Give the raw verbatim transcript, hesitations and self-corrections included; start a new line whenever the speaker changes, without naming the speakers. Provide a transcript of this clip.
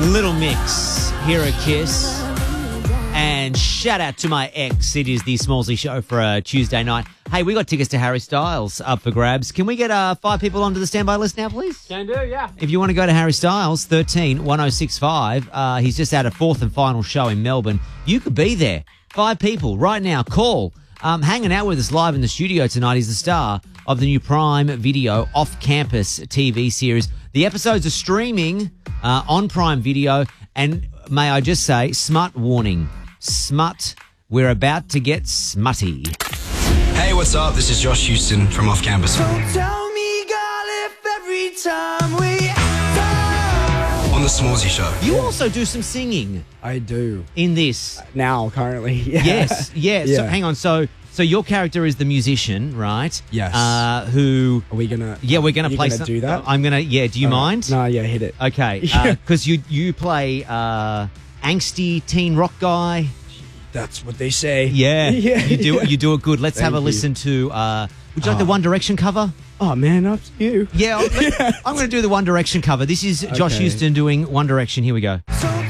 Little Mix, Here a Kiss. And shout out to my ex. It is the Smallsy Show for a Tuesday night. Hey, we got tickets to Harry Styles up for grabs. Can we get uh, five people onto the standby list now, please?
Can do, yeah.
If you want to go to Harry Styles, thirteen one oh six five. Uh, he's just had a fourth and final show in Melbourne. You could be there. Five people right now. Call. Um, hanging out with us live in the studio tonight is the star of the new Prime Video off-campus T V series. The episodes are streaming uh, on Prime Video. And may I just say, smut warning. Smut. We're about to get smutty.
Hey, what's up? This is Josh Houston from Off Campus.
Don't tell me, girl, if every time we
On the Smallsy Show.
You also do some singing
I do.
in this.
Now, currently. Yeah.
Yes, yeah.
Yeah.
So hang on. So so your character is the musician, right?
Yes.
Uh, who?
Are we going to...
Yeah, we're going to
you
play.
gonna
some-
do that?
I'm going to. Yeah. Do you
All right.
mind?
No, yeah, hit it.
Okay.
Yeah.
Because you you play uh, angsty teen rock guy.
That's what they say.
Yeah.
yeah.
You do
yeah.
you do it good. Let's have a
Thank you.
listen to. Uh, would you like the
Oh.
One Direction cover?
Oh, man, up to you.
Yeah. I'm, I'm going to do the One Direction cover. This is Josh
Okay.
Houston doing One Direction. Here we go.
So